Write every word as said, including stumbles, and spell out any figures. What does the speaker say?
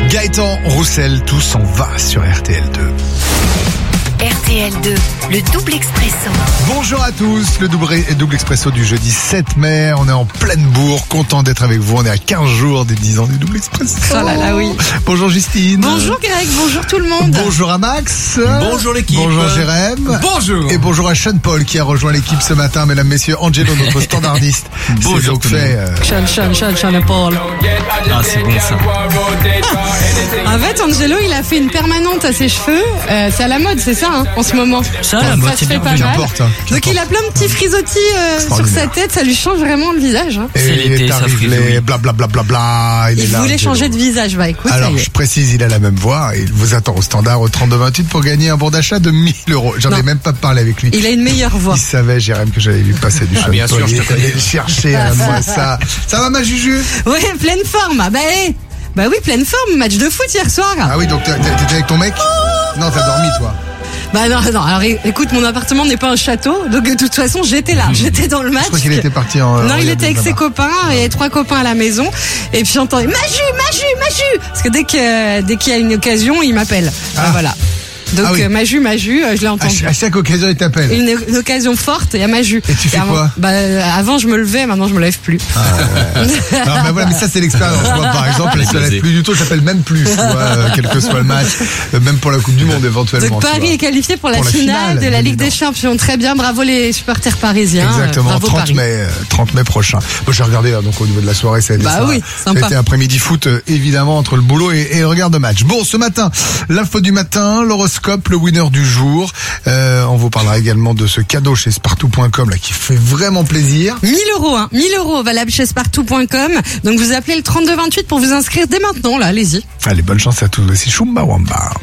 Gaëtan Roussel, tout s'en va sur R T L deux. R T L deux, le double expresso. Bonjour à tous, le double, double expresso du jeudi sept mai. On est en pleine bourre, content d'être avec vous. On est à quinze jours des dix ans du double expresso. Oh là là, oui. Bonjour Justine. Bonjour Greg, bonjour tout le monde. Bonjour à Max. Bonjour l'équipe. Bonjour Jérém. Bonjour. Et bonjour à Sean Paul qui a rejoint l'équipe ce matin. Mesdames, messieurs, Angelo, notre standardiste. Bonjour C'est donc tout le fait. monde. Euh... Sean, Sean, Sean, Sean et Paul. Ah, c'est bon ça. En fait, Angelo, il a fait une permanente à ses cheveux. Euh, c'est à la mode, c'est ça, hein, en ce moment. Ça, la mode, se c'est fait bien pas vu. mal. Qu'importe, hein, Donc il a plein de petits frisottis euh, sur sa tête, ça lui change vraiment le visage. Hein. Et C'est il l'été, est ça arrivé, frisouille. blablabla, bla, bla, bla, il, Il est là, voulait Angelo. changer de visage, bah écoute, Alors, ça y est. je précise, il a la même voix et il vous attend au standard au trente-deux vingt-huit pour gagner un bon d'achat de mille euros. J'en ai Non. même pas parlé avec lui. Il a une meilleure voix. Il savait, Jérém, que j'allais lui passer du Ah, Sean bien Paul. sûr, je te Il connais. allait le chercher à moi ça. Ça va, ma Juju? Ouais, pleine forme. Ah, bah, hey. Bah oui, pleine forme. Match de foot hier soir. Ah oui, donc t'es- t'étais avec ton mec? Non, t'as dormi, toi. Bah non, non. Alors é- écoute, mon appartement n'est pas un château, donc de toute façon, j'étais là. J'étais dans le match. Je crois qu'il était parti en... Non, en il Yad était avec ses là-bas. copains et trois copains à la maison. Et puis j'entendais Maju, Maju, Maju. Parce que dès que dès qu'il y a une occasion, il m'appelle. Ah. Ah, voilà. Donc Ah oui. euh, Maju, Maju, euh, je l'ai À, entendu. ch- à chaque occasion, il t'appelle. Une, une occasion forte et à Maju. Et tu fais avant, quoi Bah euh, avant je me levais, maintenant je me lève plus. Non, mais voilà, mais ça, c'est l'expérience. Moi, par exemple, elle se lève plus du tout, j'appelle même plus, tu vois, euh, quel que soit le match, euh, même pour la Coupe du Monde, éventuellement. Donc tu Paris vois. est qualifié pour la, Pour la finale, finale, de la Ligue évidemment. des Champions. Très bien, bravo les supporters parisiens. Exactement, Euh, bravo trente Paris. mai, euh, trente mai prochain. Bon, j'ai regardé, hein, donc au niveau de la soirée, ça a été Bah ça. oui, Ça a sympa. été après-midi foot, euh, évidemment, entre le boulot et, et le regard de match. Bon, ce matin, l'info du matin, l'horoscope, le winner du jour. Euh, on vous parlera également de ce cadeau chez Spartou point com, là, qui fait vraiment plaisir. mille euros, hein. mille euros valable chez Spartou point com. Donc vous appelez le trente-deux vingt-huit pour vous inscrire dès maintenant, là, allez-y. Allez, bonne chance à tous. Voici Shumba Wamba.